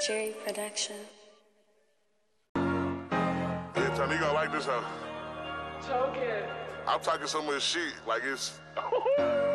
Jerry Production. Yeah, Tony, you gonna like this, huh? Choking. I'm talking so much shit, like it's...